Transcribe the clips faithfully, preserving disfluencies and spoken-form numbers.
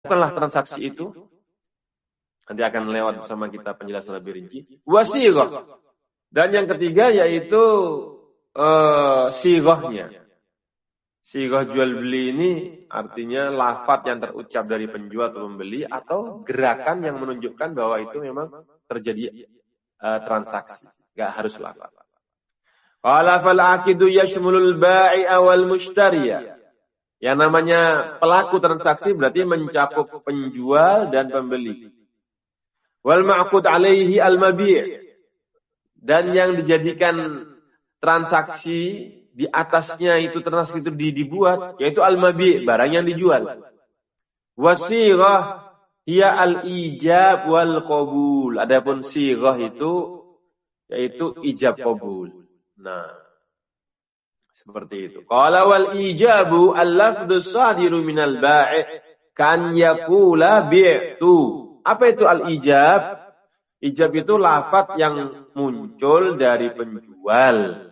Bukanlah transaksi itu, nanti akan lewat bersama kita penjelasan lebih rinci. Wasighah. Dan yang ketiga yaitu uh, sighahnya. Sighah jual beli ini artinya lafaz yang terucap dari penjual atau pembeli atau gerakan yang menunjukkan bahwa itu memang terjadi uh, transaksi. Enggak harus lafaz. Qala fal aqidu yashmulul bai'a wal mushtariya. Yang namanya pelaku transaksi berarti mencakup penjual dan pembeli. Wal ma'qud alaihi al-mabi'. Dan yang dijadikan transaksi di atasnya itu transaksi itu dibuat yaitu al-mabi', barang yang dijual. Wasighah hiya al-ijab wal qabul. Adapun sighah itu yaitu ijab qabul. Nah, seperti itu. Qala wal ijabu al-lafdhu sadiru minal bai' kan yaqula bi'tu. Apa itu al-ijab? Ijab itu lafaz yang muncul dari penjual.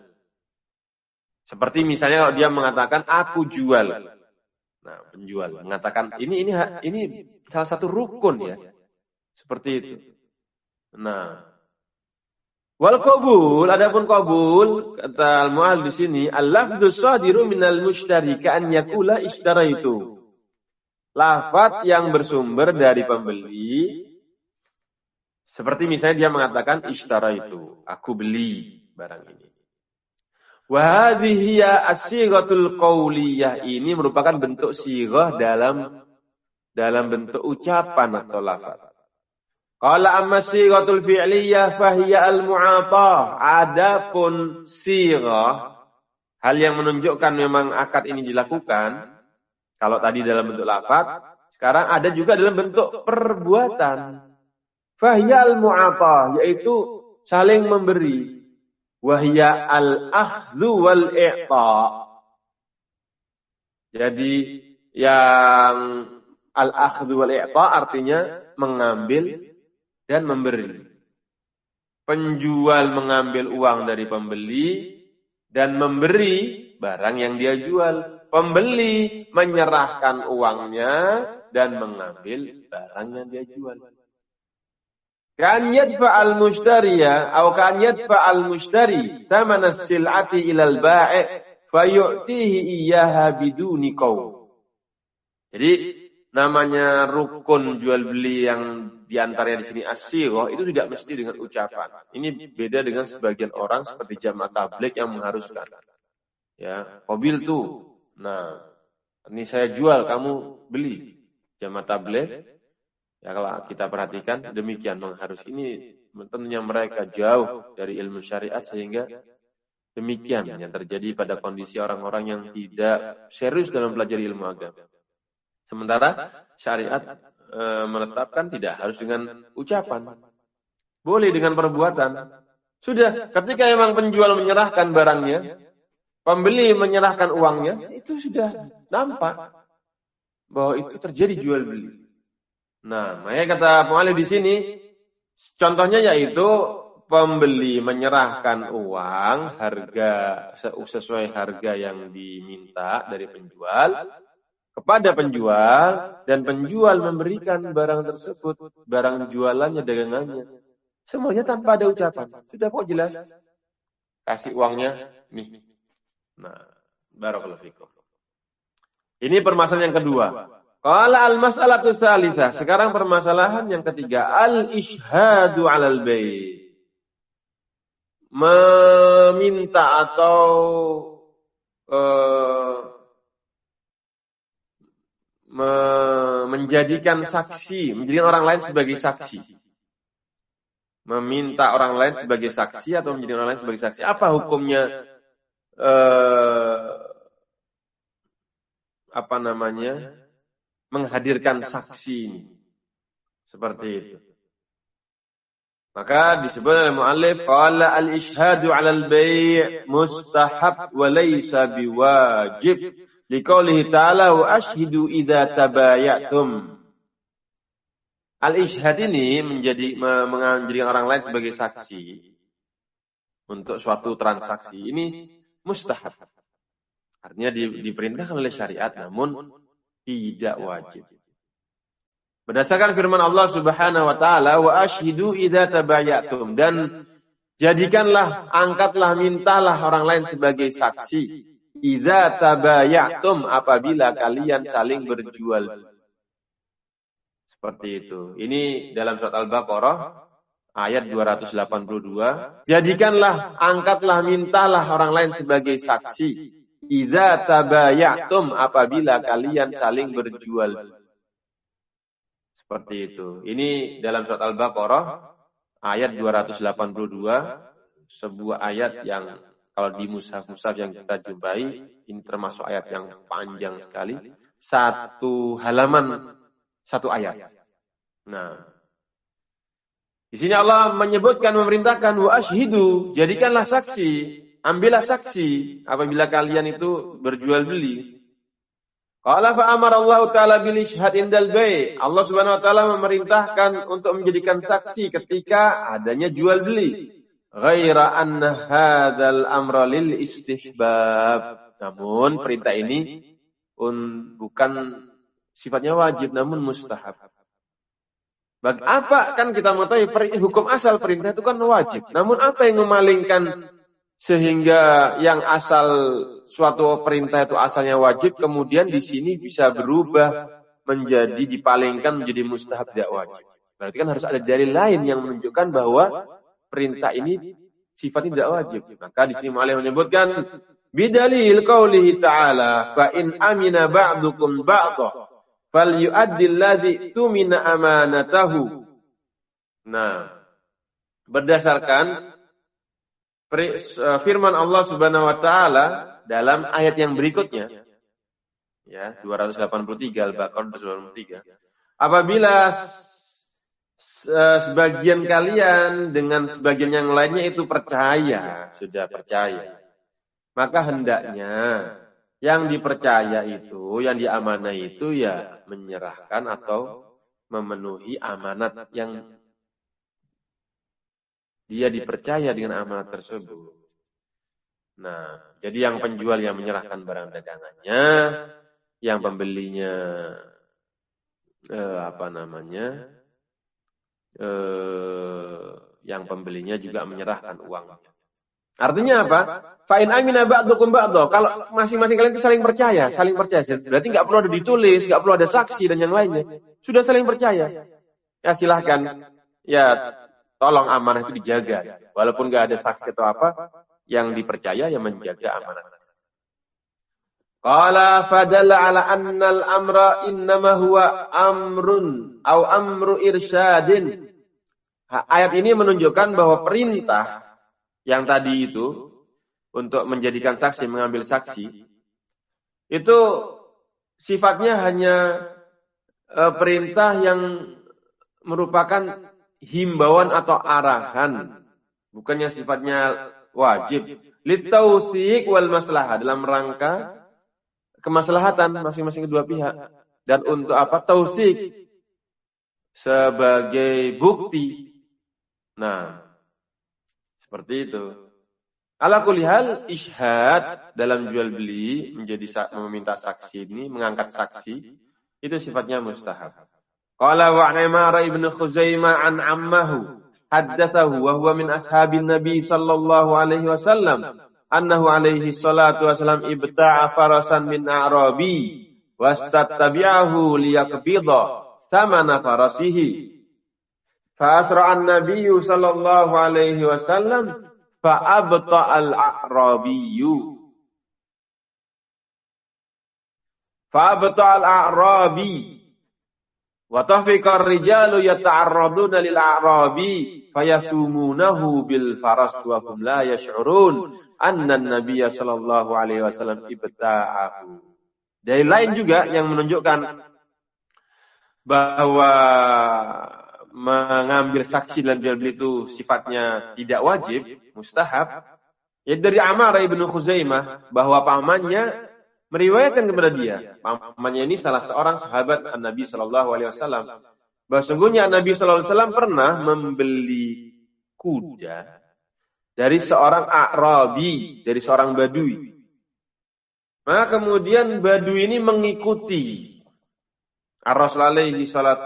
Seperti misalnya kalau dia mengatakan aku jual. Nah, penjual mengatakan ini ini ini salah satu rukun ya. Seperti itu. Nah, wal qabul, adapun qabul kata al-mu'allif di sini, al-lafdhu shadiru minal mushtari ka'an yaqula ishtaraitu. Lafaz yang bersumber dari pembeli seperti misalnya dia mengatakan ishtaraitu, aku beli barang ini. Wa hadhihi as-sighatul qauliyah, ini merupakan bentuk sighah dalam dalam bentuk ucapan atau lafaz. Qala amma sighatul fi'liyah fahiya al-mu'atah. Adapun sighah, hal yang menunjukkan memang akad ini dilakukan, kalau tadi dalam bentuk lafaz, sekarang ada juga dalam bentuk perbuatan. Fahiya al-mu'atah, yaitu saling memberi. Wahya al-akhdhu wal i'ta. Jadi yang al-akhdhu wal i'ta artinya mengambil dan memberi. Penjual mengambil uang dari pembeli dan memberi barang yang dia jual. Pembeli menyerahkan uangnya dan mengambil barang yang dia jual. Kan yadfa'al mushtariya atau kan yadfa'al mushtari thamana as-sil'ati ila al-bai' fayu'tihi iyyaha biduni qaw. Jadi namanya rukun jual beli yang diantaranya di sini as-sighah itu tidak mesti dengan ucapan. Ini beda dengan sebagian orang seperti jamaah tabligh yang mengharuskan. Ya, qabil tuh. Nah, ini saya jual, kamu beli. Jamaah tabligh, ya kalau kita perhatikan demikian mengharus. Ini tentunya mereka jauh dari ilmu syariat sehingga demikian yang terjadi pada kondisi orang-orang yang tidak serius dalam pelajari ilmu agama. Sementara syariat e, menetapkan tidak harus dengan ucapan. Boleh dengan perbuatan. Sudah, ketika memang penjual menyerahkan barangnya, pembeli menyerahkan uangnya, itu sudah nampak bahwa itu terjadi jual beli. Nah, makanya kata mu'allif di sini, contohnya yaitu pembeli menyerahkan uang harga sesuai harga yang diminta dari penjual kepada penjual, dan penjual memberikan barang tersebut, barang jualannya, dagangannya, semuanya tanpa ada ucapan. Sudah kok jelas. Kasih uangnya, nih. Nah, barakallahu fikum. Ini permasalahan yang kedua. Qala al-mas'alatu tsalitsah. Sekarang permasalahan yang ketiga, al-ishhadu 'alal bai'. Meminta atau uh, menjadikan saksi, menjadikan orang lain sebagai saksi. Meminta orang lain sebagai saksi atau menjadikan orang lain sebagai saksi. Apa hukumnya eh, apa namanya? Menghadirkan saksi ini. Seperti itu. Maka disebut oleh mu'allif qala al-ishhadu 'alal bai' mustahab wa laysa biwajib. Liqaulihi ta'ala wa ashhidu idza tabayatum. Al-ishhad ini menjadi menjadikan orang lain sebagai saksi untuk suatu transaksi ini mustahab. Artinya di, diperintahkan oleh syariat namun tidak wajib. Berdasarkan firman Allah Subhanahu wa taala, wa ashhidu idza tabayatum, dan jadikanlah, angkatlah, mintalah orang lain sebagai saksi. Idza tabayatum, apabila kalian saling berjual. Seperti itu. Ini dalam surat Al-Baqarah ayat dua ratus delapan puluh dua. Jadikanlah, angkatlah, mintalah orang lain sebagai saksi. Idza tabayatum, apabila kalian saling berjual. Seperti itu. Ini dalam surat Al-Baqarah ayat dua ratus delapan puluh dua, sebuah ayat yang kalau di mushaf-mushaf yang kita jumpai, ini termasuk ayat yang panjang sekali. Satu halaman, satu ayat. Nah, di sini Allah menyebutkan, memerintahkan, wa ashhidu, jadikanlah saksi, ambillah saksi apabila kalian itu berjual beli. Qala fa amara Allah taala bil ishhad indal bai'. Allah Subhanahu wa taala memerintahkan untuk menjadikan saksi ketika adanya jual beli. Ghaira anna hadzal amra lil istihbab. Namun perintah ini un, bukan sifatnya wajib, namun mustahab. Bagi apa kan kita mengetahui hukum asal perintah itu kan wajib. Namun apa yang memalingkan sehingga yang asal suatu perintah itu asalnya wajib, kemudian di sini bisa berubah menjadi dipalingkan menjadi mustahab, tidak wajib. Berarti kan harus ada dalil lain yang menunjukkan bahwa perintah ini sifatnya tidak wajib. Maka di sini Mu'allif menyebutkan bidalil qaulihi ta'ala fa in amina ba'dukum ba'dha falyu'addi alladhi tumina amanatahu. Nah, berdasarkan firman Allah Subhanahu wa taala dalam ayat yang berikutnya, ya, dua ratus delapan puluh tiga Al-Baqarah dua ratus delapan puluh tiga. Apabila sebagian kalian dengan sebagian yang lainnya itu percaya, sudah percaya, maka hendaknya yang dipercaya itu, yang diamanah itu ya menyerahkan atau memenuhi amanat yang dia dipercaya dengan amanat tersebut. Nah, jadi yang penjual yang menyerahkan barang dagangannya, yang pembelinya eh, apa namanya, eh, yang pembelinya juga menyerahkan uangnya. Artinya apa? Fa'in amina ba'dukum ba'do. Kalau masing-masing kalian itu saling percaya, saling percaya. Berarti nggak perlu ada ditulis, nggak perlu ada saksi dan yang lainnya. Sudah saling percaya. Ya silahkan. Ya. Tolong amanah itu dijaga. Walaupun nggak ada saksi atau apa, yang dipercaya yang menjaga amanah. Qala fadalla ala annal amra innama huwa amrun au amru irsyadin. Ayat ini menunjukkan bahwa perintah yang tadi itu untuk menjadikan saksi, mengambil saksi, itu sifatnya hanya e, perintah yang merupakan himbauan atau arahan, bukannya sifatnya wajib. Litausiq wal maslahah, dalam rangka kemaslahatan masing-masing kedua pihak, dan untuk apa? Tausiq, sebagai bukti. Nah, seperti itu. Ala kulli hal, ishad dalam jual beli menjadi meminta saksi ini, mengangkat saksi, itu sifatnya mustahab. Qala wa Imara ibn Khuzaimah an ammahu haddatsahu wa huwa min ashabin Nabi sallallahu alaihi wasallam annahu alaihi salatu wasallam ibta'a farasan min a'rabi wastattabi'ahu liyaqbida thamana farasihi fa asra'a an-nabiy sallallahu alaihi wasallam fa abta'a al-a'rabiy fa abta'a al-a'rabi wa tahfiqa ar-rijalu yata'arraduna lil a'rabi fayasumunahu bil faras wa hum la yash'urun anna an-nabiy sallallahu alaihi wasallam ibta'ahu. Dari lain juga yang menunjukkan bahwa mengambil saksi dalam jual beli itu sifatnya tidak wajib, mustahab. Yaitu dari Amar ibn Khuzaimah bahwa pamannya meriwayatkan kepada dia, pamannya ini salah seorang sahabat Nabi Shallallahu Alaihi Wasallam, bahwa sungguhnya Nabi Shallallahu Alaihi Wasallam pernah membeli kuda dari seorang A'rabi, dari seorang Badui. Maka kemudian Badui ini mengikuti Ar-Rasul alaihi salatu